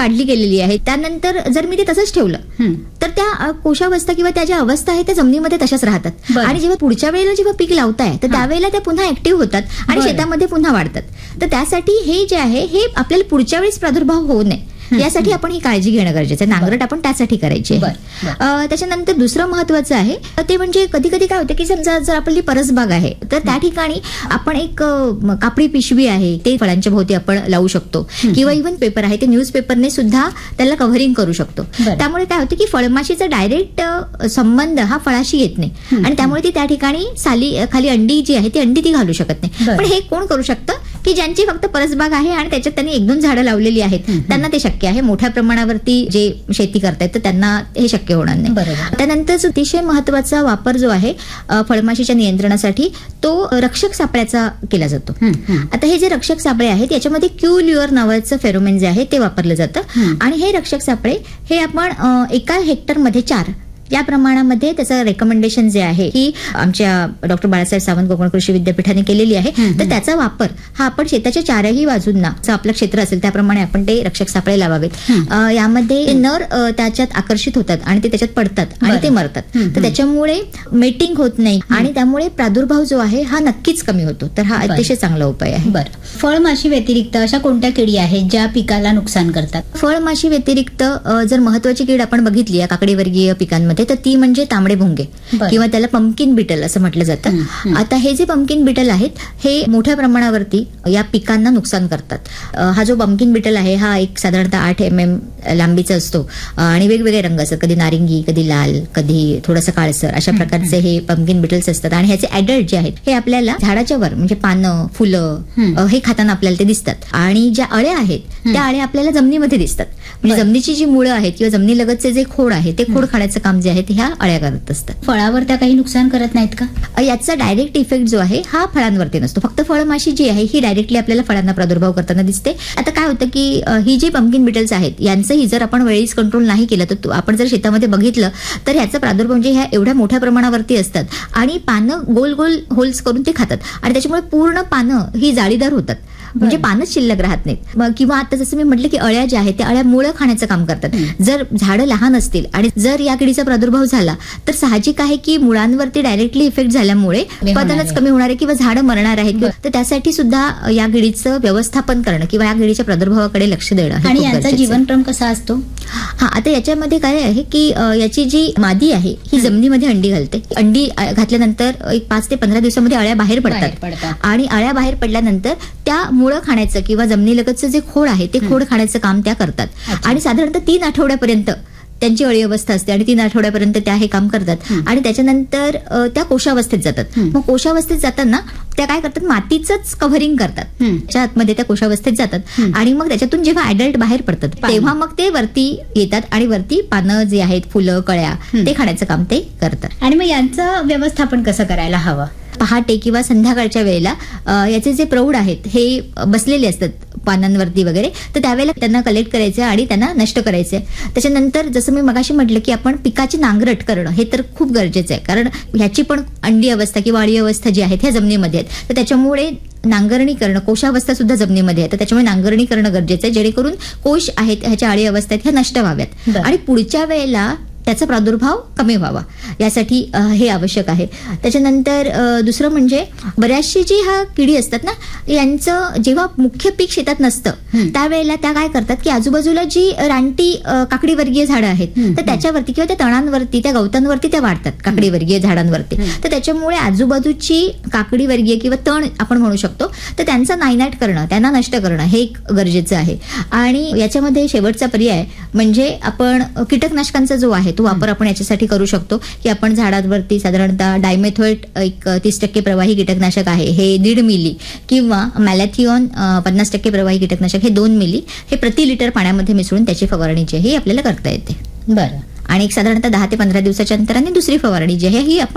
काढली गेलेली आहे त्यानंतर जर मी ते तसंच ठेवलं तर त्या कोशावस्था किंवा त्या ज्या अवस्था आहेत त्या जमिनीमध्ये तशाच राहतात आणि जेव्हा पुढच्या वेळेला जेव्हा पीक लावताय तर त्यावेळेला त्या पुन्हा ऍक्टिव्ह होतात आणि शेतामध्ये पुन्हा वाढतात. तर त्यासाठी हे जे आहे हे आपल्याला पुढच्या वेळेस प्रादुर्भाव होऊ नये यासाठी आपण ही काळजी घेणं गरजेचं आहे. नांगरट आपण त्यासाठी करायची आहे. त्याच्यानंतर दुसरं महत्वाचं आहे ते म्हणजे कधी कधी काय होतं की समजा जर आपली परसबाग आहे तर त्या ठिकाणी आपण एक कापडी पिशवी आहे ते फळांच्या भोवती आपण लावू शकतो किंवा इव्हन पेपर आहे ते न्यूजपेपरने सुद्धा त्याला कव्हरिंग करू शकतो. त्यामुळे काय होतं की फळमाशीचा डायरेक्ट संबंध हा फळाशी येत नाही आणि त्यामुळे ती त्या ठिकाणी खाली अंडी जी आहे ती अंडी ती घालू शकत नाही. पण हे कोण करू शकतं की ज्यांची फक्त परसबाग आहे आणि त्याच्यात त्यांनी 1-2 झाडं लावलेली आहेत त्यांना ते शक्य आहे. मोठ्या प्रमाणावरती जे शेती करतायत तर त्यांना हे शक्य होणार नाही. त्यानंतर अतिशय महत्वाचा वापर जो आहे फळमाशीच्या नियंत्रणासाठी तो रक्षक सापळ्याचा केला जातो. आता हे जे रक्षक सापळे आहेत याच्यामध्ये क्यूल्युअर नावाचं फेरोमेन जे आहे ते वापरलं जातं आणि हे रक्षक सापळे हे आपण 1 हेक्टरमध्ये 4 या प्रमाणामध्ये त्याचं रेकमेंडेशन जे आहे ही आमच्या डॉक्टर बाळासाहेब सावंत कोकण कृषी विद्यापीठाने केलेली आहे. तर त्याचा वापर हा आपण शेताच्या 4ही बाजूंना आपलं क्षेत्र असेल त्याप्रमाणे आपण ते रक्षक सापळे लावावेत. यामध्ये नर त्याच्यात आकर्षित होतात आणि ते त्याच्यात पडतात आणि ते मरतात. तर त्याच्यामुळे मेटिंग होत नाही आणि त्यामुळे प्रादुर्भाव जो आहे हा नक्कीच कमी होतो. तर हा अतिशय चांगला उपाय आहे. फळमाशी व्यतिरिक्त अशा कोणत्या किडी आहेत ज्या पिकाला नुकसान करतात? फळमाशी व्यतिरिक्त जर महत्वाची कीड आपण बघितली या काकडीवर्गीय पिकांमध्ये तर ती म्हणजे तांबडे भुंगे किंवा त्याला पंपकिन बिटल असं म्हटलं जातं. आता हे जे पंपकिन बिटल आहेत हे मोठ्या प्रमाणावरती या पिकांना नुकसान करतात. हा जो पंपकिन बिटल आहे हा एक साधारणतः 8 mm लांबीचा असतो आणि वेगवेगळे रंग असतात कधी नारिंगी कधी लाल कधी थोडंसं काळसर अशा प्रकारचे हे पंपकिन बिटल्स असतात आणि ह्याचे ऍडल्ट जे आहेत हे आपल्याला झाडाच्या वर म्हणजे पानं फुलं हे खाताना आपल्याला ते दिसतात आणि ज्या अळ्या आहेत त्या अळ्या आपल्याला जमिनीमध्ये दिसतात. म्हणजे जमिनीची जी मुळं आहेत किंवा जमिनीलगतचे जे खोड आहे ते खोड खाण्याचं काम जे आहे ते ह्या अळ्या करत असतात. फळावर त्या काही नुकसान करत नाहीत का? याचा डायरेक्ट इफेक्ट जो आहे हा फळांवरती नसतो. फक्त फळमाशी जी आहे ही डायरेक्टली आपल्याला फळांना प्रादुर्भाव करताना दिसते. आता काय होतं की ही जी पंपकिन बिटल्स आहेत यांचंही जर आपण वेळीच कंट्रोल नाही केलं तर आपण जर शेतामध्ये बघितलं तर ह्याचा प्रादुर्भाव म्हणजे ह्या एवढ्या मोठ्या प्रमाणावरती असतात आणि पानं गोल गोल होल्स करून ते खातात आणि त्याच्यामुळे पूर्ण पानं ही जाळीदार होतात म्हणजे पानच शिल्लक राहत नाहीत. किंवा आता जसं मी म्हटलं की अळ्या ज्या आहेत त्या अळ्या मुळं खाण्याचं काम करतात. जर झाडं लहान असतील आणि जर या किडीचा प्रादुर्भाव झाला तर साहजिक आहे की मुळांवरती डायरेक्टली इफेक्ट झाल्यामुळे उत्पादनच कमी होणार आहे किंवा झाडं मरणार आहेत. तर त्यासाठी सुद्धा या किडीचं व्यवस्थापन करणं किंवा या किडीच्या प्रादुर्भावाकडे लक्ष देणं. आणि याचा जीवनक्रम कसा असतो? आता याच्यामध्ये काय आहे की याची जी मादी आहे ही जमिनीमध्ये अंडी घालते. अंडी घातल्यानंतर एक 5 ते 15 दिवसामध्ये अळ्या बाहेर पडतात आणि अळ्या बाहेर पडल्यानंतर त्या मुळं खाण्याचं किंवा जमिनीलगतचं जे खोड आहे ते खोड खाण्याचं काम त्या करतात आणि साधारणतः 3 आठवड्यापर्यंत त्यांची अळी अवस्था असते आणि 3 आठवड्यापर्यंत त्या हे काम करतात आणि त्याच्यानंतर त्या कोशावस्थेत जातात. मग कोशावस्थेत जाताना त्या काय करतात मातीचंच कव्हरिंग करतात. त्याच्या आतमध्ये त्या कोशावस्थेत जातात आणि मग त्याच्यातून जेव्हा ऍडल्ट बाहेर पडतात तेव्हा मग ते वरती येतात आणि वरती पानं जे आहेत फुलं कळ्या ते खाण्याचं काम ते करतात. आणि मग यांचं व्यवस्थापन कसं करायला हवं? पहाटे किंवा संध्याकाळच्या वेळेला याचे जे प्रौढ आहेत हे बसलेले असतात पानांवरती वगैरे तर त्यावेळेला त्यांना कलेक्ट करायचं आणि त्यांना नष्ट करायचंय. त्याच्यानंतर जसं मी मगाशी म्हटलं की आपण पिकाची नांगरट करणं हे तर खूप गरजेचं आहे कारण ह्याची पण अंडी अवस्था किंवा अळी अवस्था जी आहेत ह्या जमिनीमध्ये आहेत. तर त्याच्यामुळे नांगरणी करणं कोशावस्था सुद्धा जमिनीमध्ये आहे तर त्याच्यामुळे नांगरणी करणं गरजेचं आहे जेणेकरून कोश आहेत ह्याच्या अळी अवस्था आहेत ह्या नष्ट व्हाव्यात आणि पुढच्या वेळेला त्याचा प्रादुर्भाव कमी व्हावा यासाठी हे आवश्यक आहे. त्याच्यानंतर दुसरं म्हणजे बऱ्याचशी जी हा किडी असतात ना यांचं जेव्हा मुख्य पीक शेतात नसतं त्यावेळेला त्या काय करतात की आजूबाजूला जी रानटी काकडीवर्गीय झाडं आहेत तर त्याच्यावरती किंवा त्या तणांवरती त्या गवतांवरती त्या वाढतात काकडीवर्गीय झाडांवरती. तर त्याच्यामुळे आजूबाजूची काकडीवर्गीय किंवा तण आपण म्हणू शकतो तर त्यांचा नायनाट करणं त्यांना नष्ट करणं हे एक गरजेचं आहे. आणि याच्यामध्ये शेवटचा पर्याय म्हणजे आपण कीटकनाशकांचा जो आहे तो वापर आपण याच्यासाठी करू शकतो की आपण झाडांवरती साधारणतः डायमेथोएट एक 30% प्रवाही कीटकनाशक आहे हे 1.5 मिली किंवा मॅलॅथिओन 50% प्रवाही कीटकनाशक हे 2 मिली हे प्रति लिटर पाण्यामध्ये मिसळून त्याची फवारणी जी आहे ही आपल्याला करता येते. बरं. आणि एक साधारणतः 10 ते 15 दिवसाच्या अंतराने दुसरी फवारणी जी आहे ही आपण